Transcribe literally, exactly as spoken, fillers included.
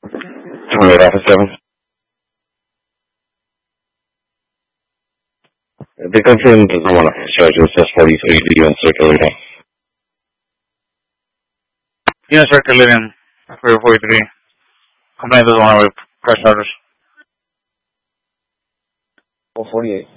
twenty-eight Office seven. The confirmed does not want to charge us S forty-three to you in circulating. Unit circulating for forty-three. Complaint doesn't want to press orders. four forty-eight.